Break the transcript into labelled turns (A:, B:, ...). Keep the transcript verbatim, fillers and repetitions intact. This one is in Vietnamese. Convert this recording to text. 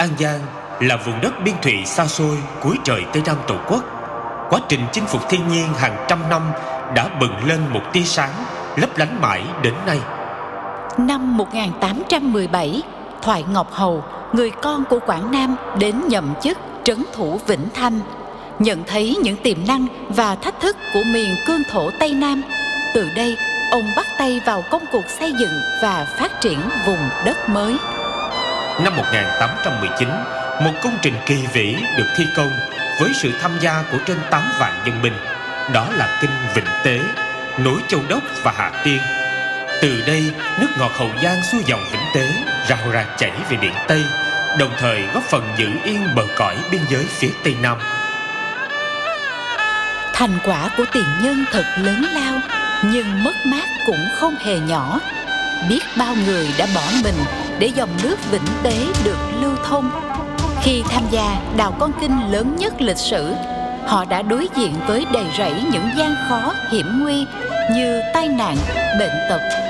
A: An Giang là vùng đất biên thụy xa xôi cuối trời Tây Nam Tổ quốc. Quá trình chinh phục thiên nhiên hàng trăm năm đã bừng lên một tia sáng lấp lánh mãi đến nay.
B: Năm một nghìn tám trăm mười bảy, Thoại Ngọc Hầu, người con của Quảng Nam, đến nhậm chức trấn thủ Vĩnh Thanh. Nhận thấy những tiềm năng và thách thức của miền cương thổ Tây Nam, từ đây ông bắt tay vào công cuộc xây dựng và phát triển vùng đất mới.
A: Năm một nghìn tám trăm mười chín, một công trình kỳ vĩ được thi công với sự tham gia của trên tám vạn dân binh. Đó là kênh Vĩnh Tế, nối Châu Đốc và Hà Tiên. Từ đây, nước ngọt Hậu Giang xuôi dòng Vĩnh Tế rào rạc chảy về Điện Tây, đồng thời góp phần giữ yên bờ cõi biên giới phía Tây Nam.
B: Thành quả của tiền nhân thật lớn lao, nhưng mất mát cũng không hề nhỏ. Biết bao người đã bỏ mình để dòng nước Vĩnh Tế được lưu thông. Khi tham gia đào con kênh lớn nhất lịch sử, họ đã đối diện với đầy rẫy những gian khó hiểm nguy như tai nạn, bệnh tật,